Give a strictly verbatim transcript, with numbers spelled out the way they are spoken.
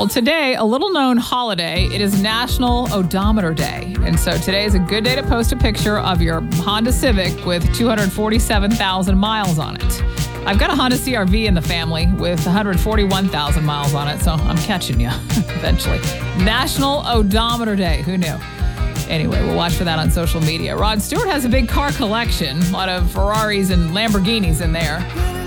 Well, today, a little known holiday, it is National Odometer Day. And so today is a good day to post a picture of your Honda Civic with two hundred forty-seven thousand miles on it. I've got a Honda C R V in the family with one hundred forty-one thousand miles on it, so I'm catching you eventually. National Odometer Day. Who knew? Anyway, we'll watch for that on social media. Rod Stewart has a big car collection, a lot of Ferraris and Lamborghinis in there.